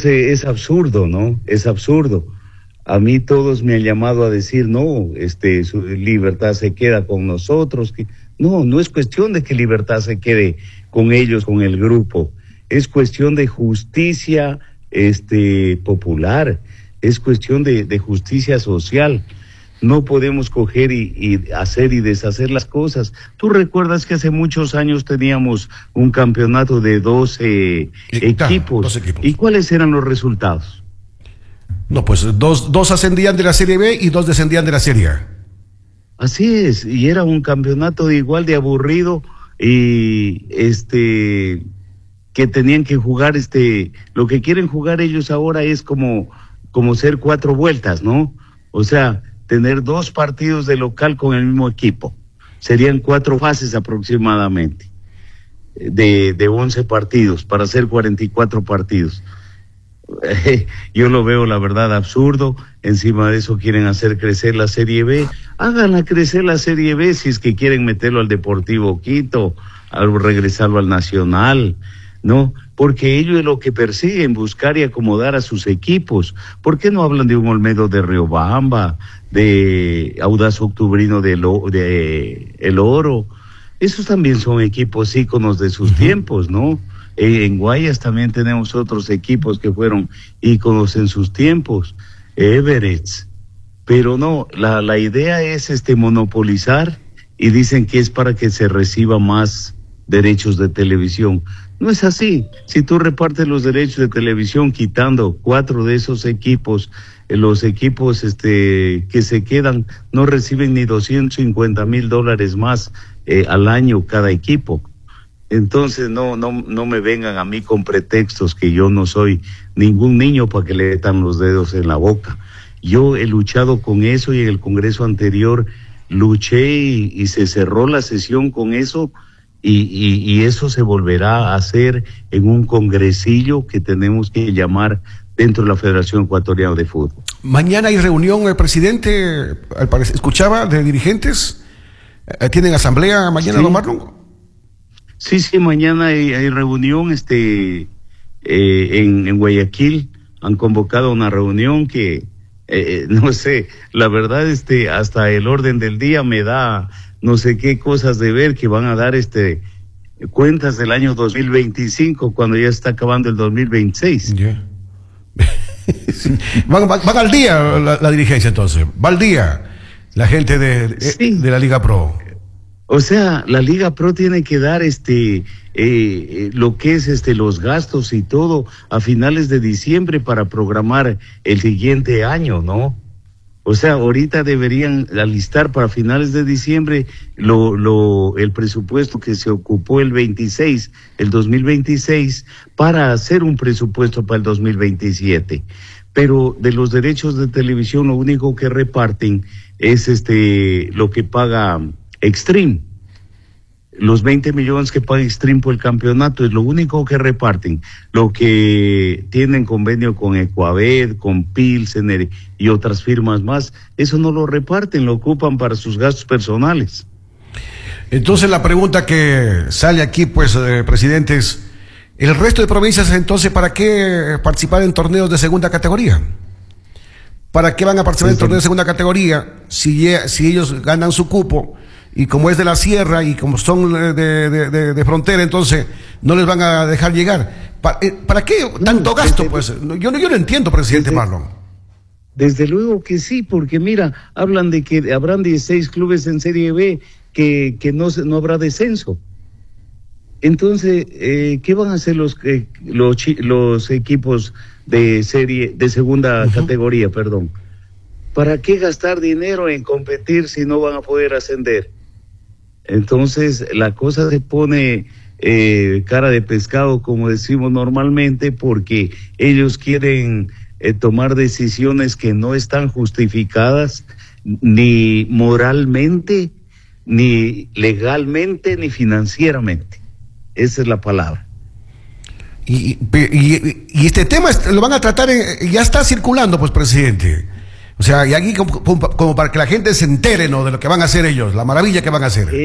Entonces es absurdo, ¿no? Es absurdo. A mí todos me han llamado a decir, no, su Libertad se queda con nosotros. No, no es cuestión de que Libertad se quede con ellos, con el grupo. Es cuestión de justicia, popular. Es cuestión de justicia social. No podemos coger y hacer y deshacer las cosas. Tú recuerdas que hace muchos años teníamos un campeonato de 12 equipos. ¿Y cuáles eran los resultados? No, pues dos ascendían de la Serie B y 2 descendían de la Serie A. Así es, y era un campeonato igual de aburrido y que tenían que jugar lo que quieren jugar ellos ahora es como ser 4 vueltas, ¿no? O sea, tener 2 partidos de local con el mismo equipo. Serían 4 fases aproximadamente de 11 partidos para hacer 44 partidos. Yo lo veo, la verdad, absurdo. Encima de eso quieren hacer crecer la Serie B. Háganla crecer la Serie B si es que quieren meterlo al Deportivo Quito, regresarlo al Nacional, ¿no? Porque ellos es lo que persiguen, buscar y acomodar a sus equipos. ¿Por qué no hablan de un Olmedo de Riobamba, de Audaz Octubrino de El Oro? Esos también son equipos íconos de sus tiempos, ¿no? En Guayas también tenemos otros equipos que fueron íconos en sus tiempos, Everett. Pero no, la idea es monopolizar y dicen que es para que se reciba más derechos de televisión. No es así. Si tú repartes los derechos de televisión quitando 4 de esos equipos, los equipos que se quedan no reciben ni $250,000 más al año cada equipo. Entonces no me vengan a mí con pretextos que yo no soy ningún niño para que le metan los dedos en la boca. Yo he luchado con eso y en el Congreso anterior luché y se cerró la sesión con eso. Y eso se volverá a hacer en un congresillo que tenemos que llamar dentro de la Federación Ecuatoriana de Fútbol. Mañana hay reunión, el presidente, al parecer, escuchaba, de dirigentes. ¿Tienen asamblea mañana, sí. Don Marlon? Sí, mañana hay reunión en Guayaquil. Han convocado una reunión que, no sé, la verdad, hasta el orden del día me da no sé qué cosas de ver, que van a dar cuentas del año 2025 cuando ya está acabando el 2026. Yeah. Sí. Van al día la dirigencia, entonces. Va al día la gente de la Liga Pro. O sea, la Liga Pro tiene que dar lo que es los gastos y todo a finales de diciembre para programar el siguiente año, ¿no? O sea, ahorita deberían alistar para finales de diciembre el presupuesto que se ocupó el 2026, para hacer un presupuesto para el 2027. Pero de los derechos de televisión, lo único que reparten es lo que paga Extreme. Los 20 millones que paga Extreme por el campeonato es lo único que reparten. Lo que tienen convenio con Ecuaved, con Pilsener y otras firmas más, eso no lo reparten, lo ocupan para sus gastos personales. Entonces la pregunta que sale aquí, pues, presidente, es: ¿el resto de provincias, entonces, para qué participar en torneos de segunda categoría? ¿Para qué van a participar en torneos de segunda categoría si ellos ganan su cupo? Y como es de la sierra y como son de frontera, entonces no les van a dejar llegar. ¿Para qué tanto gasto? Pues yo no entiendo, presidente Marlon. Desde luego que sí, porque mira, hablan de que habrán 16 clubes en Serie B, que no habrá descenso. Entonces, ¿qué van a hacer los equipos de segunda categoría, perdón? ¿Para qué gastar dinero en competir si no van a poder ascender? Entonces la cosa se pone cara de pescado, como decimos normalmente, porque ellos quieren tomar decisiones que no están justificadas ni moralmente, ni legalmente, ni financieramente. Esa es la palabra. Y este tema lo van a tratar, ya está circulando, pues, presidente. O sea, y aquí como para que la gente se entere, ¿no?, de lo que van a hacer ellos, la maravilla que van a hacer.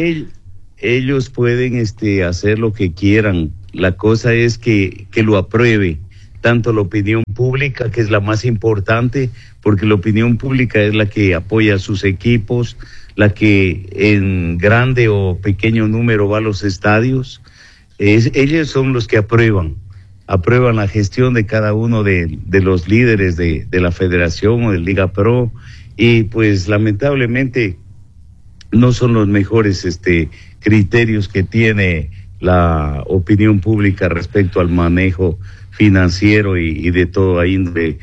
Ellos pueden hacer lo que quieran. La cosa es que lo apruebe tanto la opinión pública, que es la más importante, porque la opinión pública es la que apoya a sus equipos, la que en grande o pequeño número va a los estadios. Ellos son los que aprueban la gestión de cada uno de los líderes de la federación o de Liga Pro, y pues lamentablemente no son los mejores criterios que tiene la opinión pública respecto al manejo financiero y de todo ahí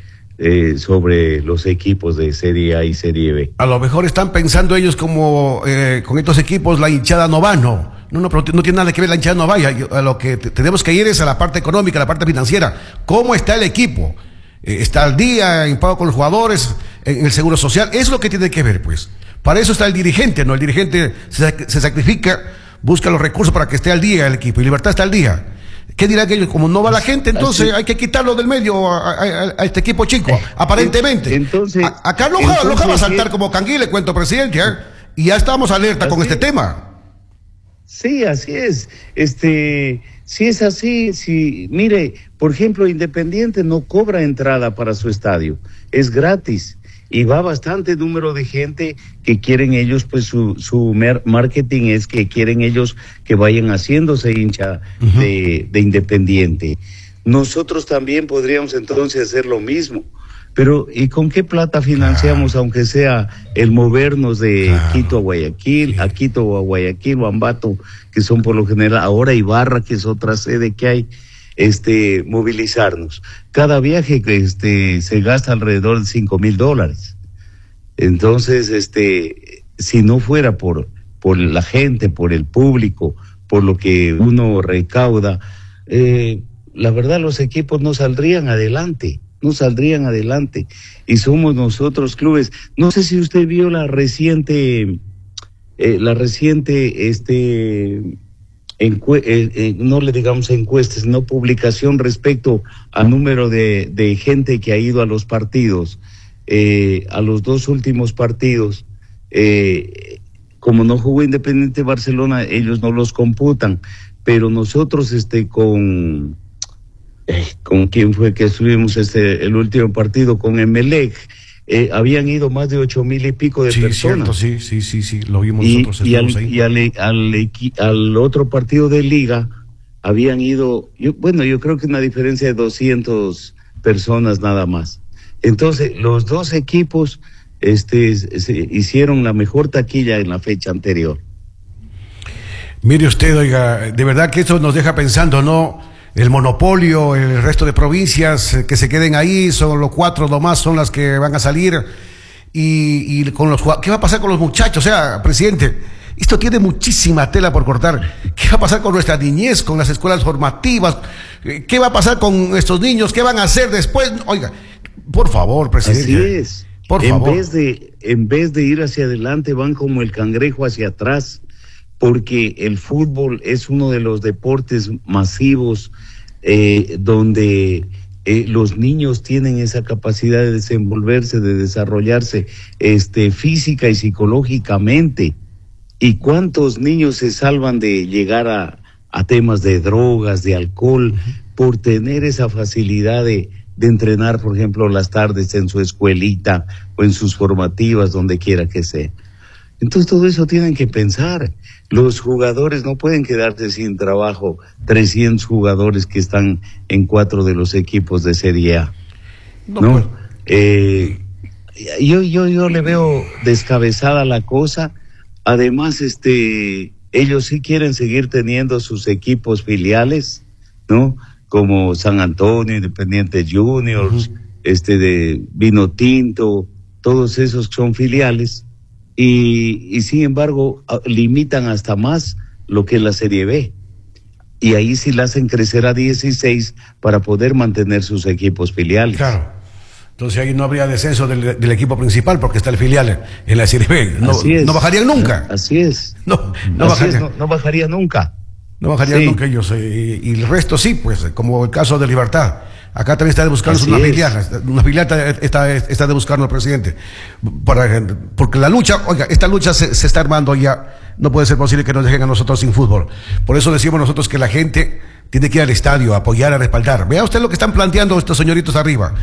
sobre los equipos de Serie A y Serie B. A lo mejor están pensando ellos como con estos equipos la hinchada no va, no, pero no tiene nada que ver, la hinchada no vaya. A lo que tenemos que ir es a la parte económica, a la parte financiera. ¿Cómo está el equipo? ¿Está al día en pago con los jugadores, en el seguro social? Eso es lo que tiene que ver, pues. Para eso está el dirigente, ¿no? El dirigente se sacrifica, busca los recursos para que esté al día el equipo, y Libertad está al día. ¿Qué dirán ellos? Como no va la gente, entonces hay que quitarlo del medio a este equipo chico, aparentemente. Entonces, acá Loja va a saltar como canguil, le cuento, presidente, y ya estamos alerta con este tema. Sí, así es. Si es así, mire, por ejemplo, Independiente no cobra entrada para su estadio, es gratis. Y va bastante número de gente que quieren ellos, pues su marketing es que quieren ellos que vayan haciéndose hincha de Independiente. Nosotros también podríamos entonces hacer lo mismo, pero ¿y con qué plata financiamos, aunque sea el movernos de Quito a Guayaquil, a Quito o a Guayaquil o a Ambato, que son por lo general, ahora Ibarra, que es otra sede que hay? Movilizarnos. Cada viaje se gasta alrededor de $5,000. Entonces, si no fuera por la gente, por el público, por lo que uno recauda, la verdad los equipos no saldrían adelante. Y somos nosotros clubes. No sé si usted vio la reciente no le digamos encuestas, sino publicación respecto al número de gente que ha ido a los partidos, a los 2 últimos partidos. Como no jugó Independiente Barcelona, ellos no los computan, pero nosotros con quién fue que estuvimos el último partido, con Emelec, habían ido más de 8,000 y pico de personas. Cierto, sí, lo vimos nosotros. Al otro partido de Liga habían ido, yo creo que una diferencia de 200 personas nada más. Entonces, los dos equipos hicieron la mejor taquilla en la fecha anterior. Mire usted, oiga, de verdad que eso nos deja pensando, ¿no? El monopolio, el resto de provincias que se queden ahí, son los 4 nomás, son las que van a salir. Y con ¿qué va a pasar con los muchachos? O sea, presidente, esto tiene muchísima tela por cortar. ¿Qué va a pasar con nuestra niñez, con las escuelas formativas? ¿Qué va a pasar con estos niños? ¿Qué van a hacer después? Oiga, por favor, presidente. Así es. Por favor. En vez de ir hacia adelante, van como el cangrejo hacia atrás, porque el fútbol es uno de los deportes masivos donde los niños tienen esa capacidad de desenvolverse, de desarrollarse física y psicológicamente. ¿Y cuántos niños se salvan de llegar a temas de drogas, de alcohol, por tener esa facilidad de entrenar, por ejemplo, las tardes en su escuelita o en sus formativas, donde quiera que sea? Entonces todo eso tienen que pensar. Los jugadores no pueden quedarse sin trabajo, 300 jugadores que están en 4 de los equipos de Serie A. ¿No? Yo le veo descabezada la cosa. Además, ellos sí quieren seguir teniendo sus equipos filiales, ¿no? Como San Antonio, Independiente Juniors, de Vino Tinto, todos esos son filiales. Y sin embargo limitan hasta más lo que es la Serie B, y ahí sí la hacen crecer a 16 para poder mantener sus equipos filiales. Claro, entonces ahí no habría descenso del equipo principal porque está el filial en la Serie B. No bajarían nunca. Así es. No bajaría nunca. No bajarían nunca ellos, y el resto sí, pues, como el caso de Libertad. Acá también está de buscarnos una filial está de buscarnos el presidente. Porque la lucha, oiga, esta lucha se está armando ya. No puede ser posible que nos dejen a nosotros sin fútbol. Por eso decimos nosotros que la gente tiene que ir al estadio a apoyar, a respaldar. Vea usted lo que están planteando estos señoritos arriba.